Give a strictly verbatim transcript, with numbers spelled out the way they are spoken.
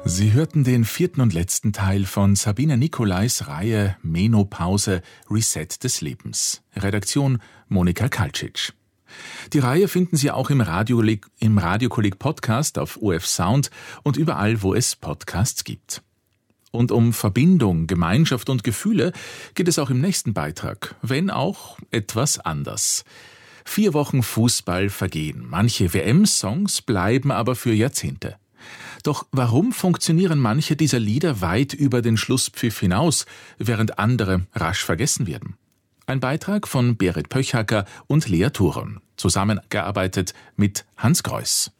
Sie hörten den vierten und letzten Teil von Sabine Nicolais Reihe Menopause – Reset des Lebens. Redaktion Monika Kaltschitsch. Die Reihe finden Sie auch im Radiokolleg, im Radiokolleg Podcast auf O F Sound und überall, wo es Podcasts gibt. Und um Verbindung, Gemeinschaft und Gefühle geht es auch im nächsten Beitrag, wenn auch etwas anders. Vier Wochen Fußball vergehen, manche W M-Songs bleiben aber für Jahrzehnte. Doch warum funktionieren manche dieser Lieder weit über den Schlusspfiff hinaus, während andere rasch vergessen werden? Ein Beitrag von Berit Pöchhacker und Lea Thuron, zusammengearbeitet mit Hans Greuß.